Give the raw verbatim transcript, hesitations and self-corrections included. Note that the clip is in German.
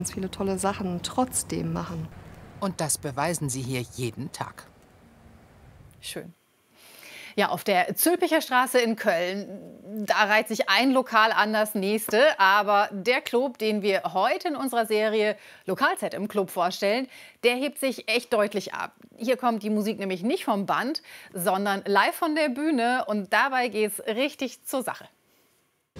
ganz viele tolle Sachen trotzdem machen. Und das beweisen sie hier jeden Tag. Schön. Ja, auf der Zülpicher Straße in Köln, da reiht sich ein Lokal an das nächste. Aber der Club, den wir heute in unserer Serie Lokalzeit im Club vorstellen, der hebt sich echt deutlich ab. Hier kommt die Musik nämlich nicht vom Band, sondern live von der Bühne. Und dabei geht's richtig zur Sache.